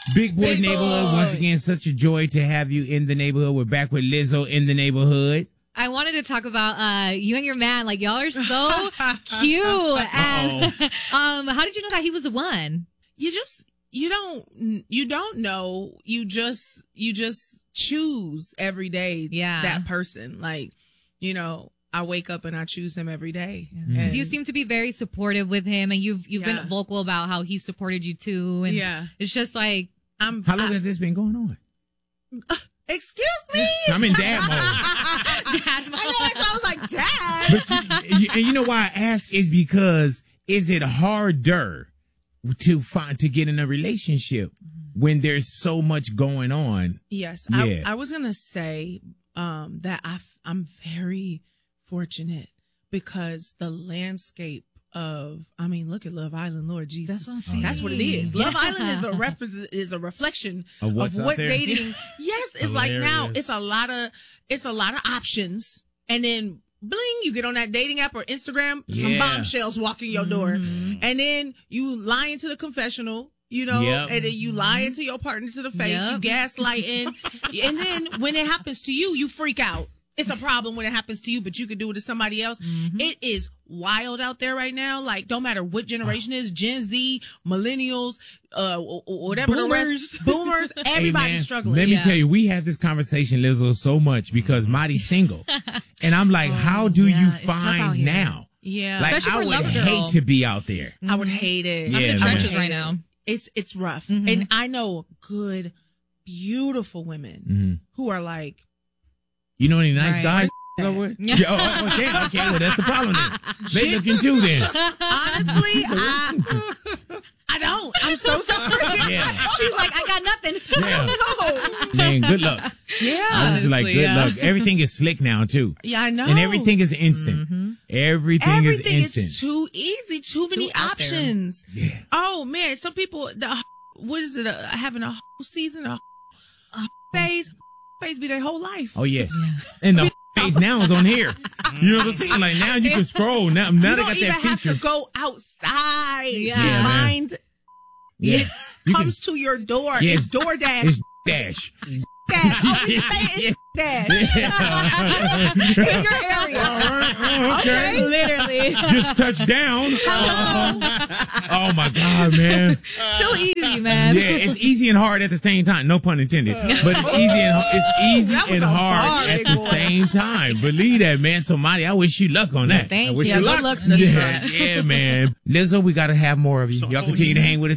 Big Boy Neighborhood, once again, such a joy to have you in the neighborhood. We're back with Lizzo in the neighborhood. I wanted to talk about you and your man. Like, y'all are so cute. And how did you know that he was the one? You don't know. You just choose every day that person. Like, you know, I wake up and I choose him every day. Because you seem to be very supportive with him, and you've been vocal about how he supported you too. And it's just like, how long has this been going on? Excuse me? I'm in dad mode. Dad mode. I know, that's why I was like, Dad. But you know why I ask is because is it harder to get in a relationship when there's so much going on? Yes. Yeah. I was going to say that I'm very fortunate because the landscape look at Love Island, Lord Jesus. That's what I'm saying. That's what it is. Love Island is a reflection of what dating. Yes, it's like now it's a lot of options, and then bling, you get on that dating app or Instagram, some bombshells walking your door, and then you lie into the confessional. You know, and then you lie into your partner to the face, you gaslighting, and then when it happens to you, you freak out. It's a problem when it happens to you, but you could do it to somebody else. It is wild out there right now. Like, don't matter what generation it is, Gen Z, millennials, whatever boomers. The rest, boomers, everybody's struggling. Let me tell you, we had this conversation, Lizzo, so much because Marty's single. And I'm like, how do you find now? Yeah. Like, I would hate to be out there. I would hate it. I'm in the trenches right now. It's rough. And I know good, beautiful women who are like, you know any nice guys? With? Okay, well, that's the problem then. They looking too then. Honestly, I don't. I'm so sorry. She's like, I got nothing. Man, good luck. Yeah. I was just like, good luck. Everything is slick now, too. Yeah, I know. And everything is instant. Everything is instant. Is too easy. Too many options. Yeah. Oh, man. Some people, what is it? Having a whole season, a phase be their whole life. Oh, yeah. And the phase now is on here. You know what I'm saying? Like, now you can scroll. Now they got that feature. You don't even have to go outside to find it. Comes to your door. Yeah, it's DoorDash. It's Dash. Dash. Oh, you say it's Dash. In your area. Okay. Literally. Just touch down. Oh my God, man. Too easy, man. Yeah, it's easy and hard at the same time. No pun intended. But it's easy and hard at the same time. Believe that, man. So, Marty, I wish you luck on that. Thank I wish you. you luck. Good luck, yeah, man. Lizzo, we got to have more of you. Y'all continue to hang with us.